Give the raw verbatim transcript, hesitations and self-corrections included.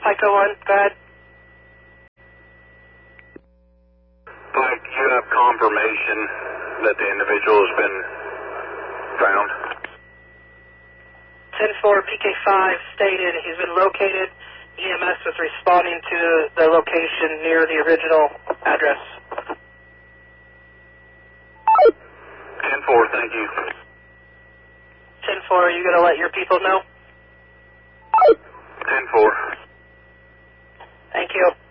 Pico one, go ahead. Mike, do you have confirmation that the individual has been found? ten four P K five stated he's been located. E M S was responding to the location near the original address. ten four, thank you. ten four, are you going to let your people know? ten four. Thank you.